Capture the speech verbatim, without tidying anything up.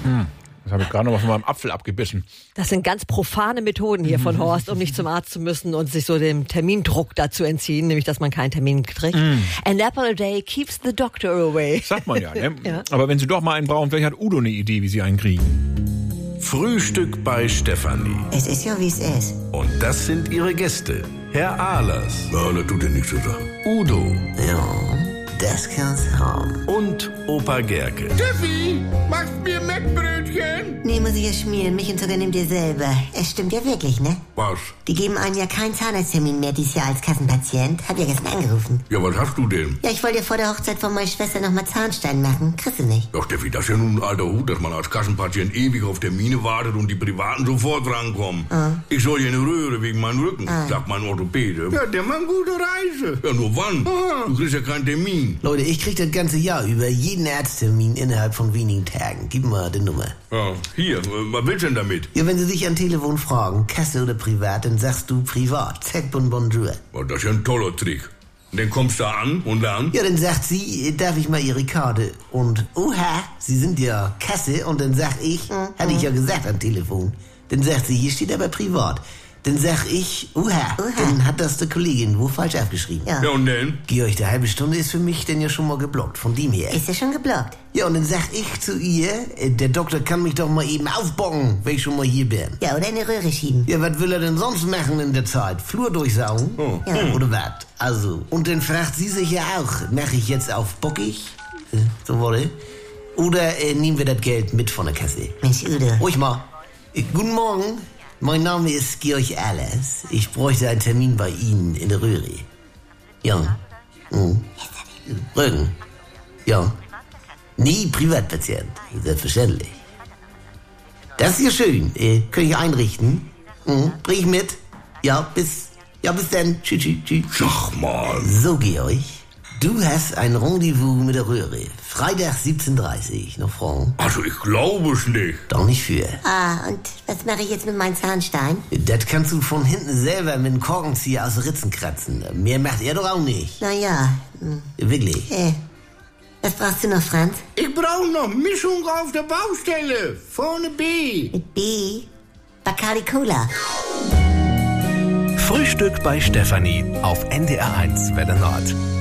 Hm. Das habe ich gerade noch mal von meinem Apfel abgebissen. Das sind ganz profane Methoden hier von Horst, um nicht zum Arzt zu müssen und sich so dem Termindruck da zu entziehen, nämlich dass man keinen Termin kriegt. Mm. An apple a day keeps the doctor away. Sagt man ja, ne? Ja. Aber wenn Sie doch mal einen brauchen, vielleicht hat Udo eine Idee, wie Sie einen kriegen. Frühstück bei Stefanie. Es ist ja, wie es ist. Und das sind ihre Gäste. Herr Ahlers. Ja, das tut dir nichts zu sagen. Udo. Ja, das kann's haben. Und Opa Gerke. Steffi, machst mir Mettbrötchen? Nee, muss ich ja schmieren. Mich und sogar nimm dir selber. Es stimmt ja wirklich, ne? Was? Die geben einem ja keinen Zahnarzttermin mehr dieses Jahr als Kassenpatient. Hab ja gestern angerufen. Ja, was hast du denn? Ja, ich wollte ja vor der Hochzeit von meiner Schwester nochmal Zahnstein machen. Kriegst du nicht? Doch, Steffi, das ist ja nun ein alter Hut, dass man als Kassenpatient ewig auf Termine wartet und die Privaten sofort rankommen. Ah. Ich soll hier eine Röhre wegen meinem Rücken, ah. sagt mein Orthopäde. Ja, der Mann gute Reise. Ja, nur wann? Aha. Du kriegst ja keinen Termin. Leute, ich krieg das ganze Jahr über jeden Arzttermin innerhalb von wenigen Tagen. Gib mal die Nummer. Ja, hier, was willst du denn damit? Ja, wenn sie dich am Telefon fragen, Kasse oder privat, dann sagst du privat. Zack, bon, bonjour. Oh, das ist ja ein toller Trick. Und dann kommst du an und dann? Ja, dann sagt sie, darf ich mal Ihre Karte? Und, oha, Sie sind ja Kasse. Und dann sag ich, mhm. hatte ich ja gesagt am Telefon. Dann sagt sie, hier steht aber privat. Dann sag ich, uha, uha, dann hat das die Kollegin wo falsch aufgeschrieben. Ja. Ja, und dann? Georg, die halbe Stunde ist für mich denn ja schon mal geblockt, von dem her. Ist ja schon geblockt? Ja, und dann sag ich zu ihr, der Doktor kann mich doch mal eben aufbocken, wenn ich schon mal hier bin. Ja, oder in die Röhre schieben. Ja, was will er denn sonst machen in der Zeit? Flur durchsaugen? Oh. Ja. Hm. Oder was? Also, und dann fragt sie sich ja auch, mache ich jetzt auf bockig? So wolle? Oder äh, nehmen wir das Geld mit von der Kasse? Mensch, Udo. Ruhig mal. Äh, guten Morgen. Mein Name ist Georg Ahlers. Ich bräuchte einen Termin bei Ihnen in der Röhre. Ja. Hm. Rücken. Ja. Nee, Privatpatient. Selbstverständlich. Das ist ja schön. Äh, kann ich einrichten? Hm. Bring ich mit? Ja, bis, ja, bis dann. Tschüss, tschüss, tschüss. Sag mal. So, Georg. Du hast ein Rendezvous mit der Röhre. Freitag siebzehn Uhr dreißig. Noch Fragen? Also, ich glaube es nicht. Doch nicht für. Ah, und was mache ich jetzt mit meinem Zahnstein? Das kannst du von hinten selber mit einem Korkenzieher aus Ritzen kratzen. Mehr macht er doch auch nicht. Na ja. Hm. Wirklich? Äh. Was brauchst du noch, Franz? Ich brauche noch Mischung auf der Baustelle. Vorne B. Mit B? Bacardi Cola. Frühstück bei Stefanie auf N D R eins Welle Nord.